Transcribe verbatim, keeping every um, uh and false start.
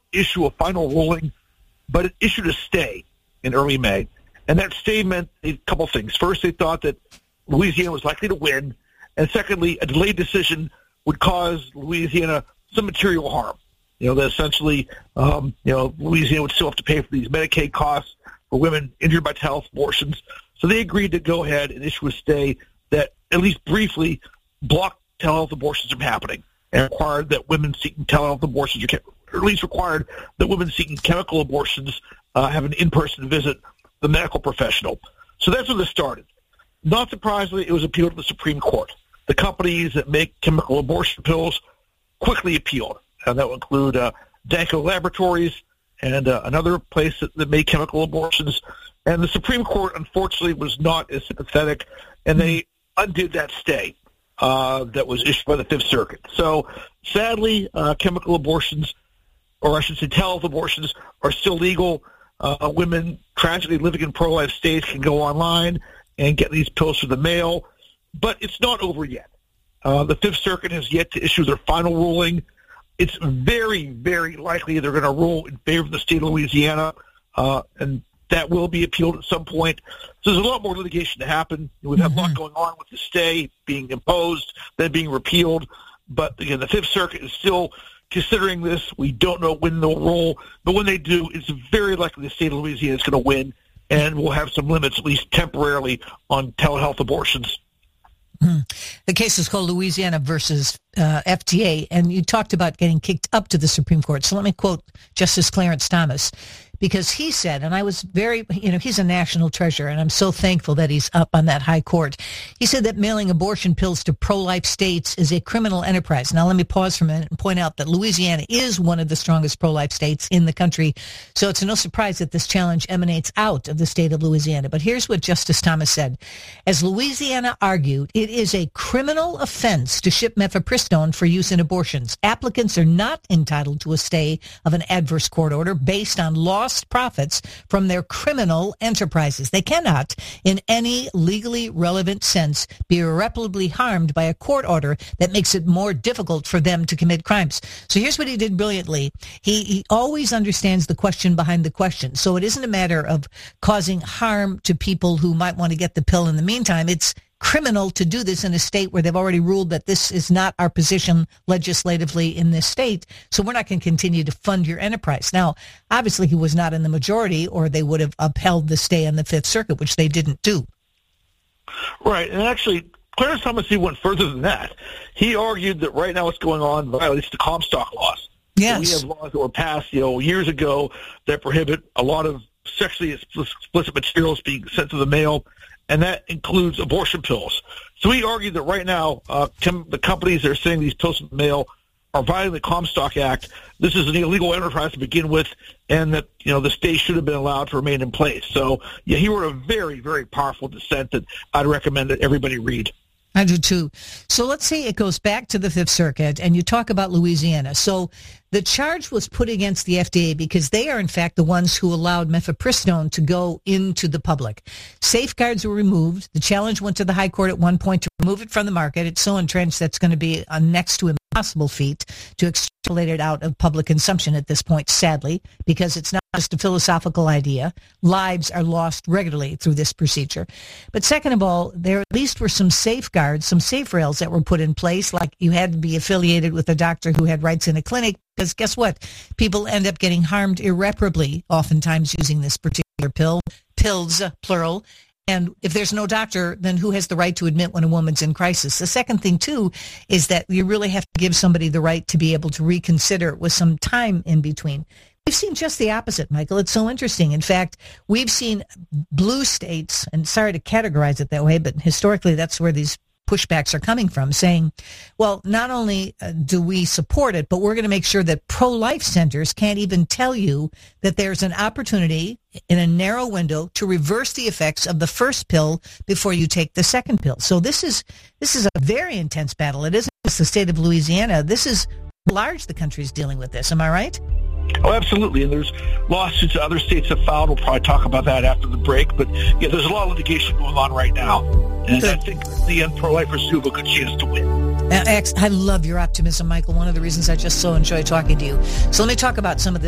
issue a final ruling, but it issued a stay in early May. And that stay meant a couple things. First, they thought that Louisiana was likely to win. And secondly, a delayed decision would cause Louisiana some material harm. You know, that essentially, um, you know, Louisiana would still have to pay for these Medicaid costs for women injured by telehealth abortions. So they agreed to go ahead and issue a stay that at least briefly blocked telehealth abortions from happening and required that women seeking telehealth abortions, or at least required that women seeking chemical abortions uh, have an in-person visit the medical professional. So that's where this started. Not surprisingly, it was appealed to the Supreme Court. The companies that make chemical abortion pills quickly appealed, and that would include uh, Danco Laboratories and uh, another place that, that made chemical abortions. And the Supreme Court, unfortunately, was not as sympathetic, and they undid that stay uh, that was issued by the Fifth Circuit. So, sadly, uh, chemical abortions, or I should say telehealth abortions, are still legal. Uh, women tragically living in pro-life states can go online and get these pills through the mail, but it's not over yet. Uh, the Fifth Circuit has yet to issue their final ruling. It's very, very likely they're going to rule in favor of the state of Louisiana, uh, and that will be appealed at some point. So there's a lot more litigation to happen. We've had mm-hmm. a lot going on with the stay being imposed, then being repealed. But, again, the Fifth Circuit is still considering this. We don't know when they'll rule, but when they do, it's very likely the state of Louisiana is going to win, and we'll have some limits, at least temporarily, on telehealth abortions. Hmm. The case is called Louisiana versus uh, F D A, and you talked about getting kicked up to the Supreme Court. So let me quote Justice Clarence Thomas, because he said, and I was very, you know, he's a national treasure, and I'm so thankful that he's up on that high court. He said that mailing abortion pills to pro-life states is a criminal enterprise. Now, let me pause for a minute and point out that Louisiana is one of the strongest pro-life states in the country, so it's no surprise that this challenge emanates out of the state of Louisiana. But here's what Justice Thomas said. As Louisiana argued, it is a criminal offense to ship mifepristone for use in abortions. Applicants are not entitled to a stay of an adverse court order based on lost profits from their criminal enterprises. They cannot, in any legally relevant sense, be irreparably harmed by a court order that makes it more difficult for them to commit crimes. So here's what he did brilliantly. He, he always understands the question behind the question. So it isn't a matter of causing harm to people who might want to get the pill in the meantime. It's criminal to do this in a state where they've already ruled that this is not our position legislatively in this state, so we're not going to continue to fund your enterprise. Now, obviously he was not in the majority, or they would have upheld the stay in the Fifth Circuit, which they didn't do. Right, and actually, Clarence Thomas went further than that. He argued that right now what's going on violates the Comstock laws. Yes. So we have laws that were passed, you know, years ago that prohibit a lot of sexually explicit materials being sent to the mail, and that includes abortion pills. So he argued that right now, uh, the companies that are sending these pills in the mail are violating the Comstock Act. This is an illegal enterprise to begin with, and that, you know, the state should have been allowed to remain in place. So, yeah, he wrote a very, very powerful dissent that I'd recommend that everybody read. I do too. So let's say it goes back to the Fifth Circuit, and you talk about Louisiana. So the charge was put against the F D A because they are, in fact, the ones who allowed mifepristone to go into the public. Safeguards were removed. The challenge went to the High Court at one point to remove it from the market. It's so entrenched that's going to be a next to impossible feat to extrapolate it out of public consumption at this point, sadly, because it's not just a philosophical idea. Lives are lost regularly through this procedure. But second of all, there at least were some safeguards, some safe rails that were put in place, like you had to be affiliated with a doctor who had rights in a clinic, because guess what? People end up getting harmed irreparably, oftentimes using this particular pill, pills, uh, plural. And if there's no doctor, then who has the right to admit when a woman's in crisis? The second thing, too, is that you really have to give somebody the right to be able to reconsider with some time in between. We've seen just the opposite, Michael. It's so interesting. In fact, we've seen blue states, and sorry to categorize it that way, but historically that's where these pushbacks are coming from, saying, well, not only uh, do we support it, but we're going to make sure that pro-life centers can't even tell you that there's an opportunity in a narrow window to reverse the effects of the first pill before you take the second pill. So this is this is a very intense battle. It isn't just the state of Louisiana. This is large the country is dealing with this. Am I right? Oh, absolutely. And there's lawsuits that other states have filed. We'll probably talk about that after the break. But, yeah, there's a lot of litigation going on right now. And Good. I think the end pro-lifers do have a good chance to win. I love your optimism, Michael. One of the reasons I just so enjoy talking to you. So let me talk about some of the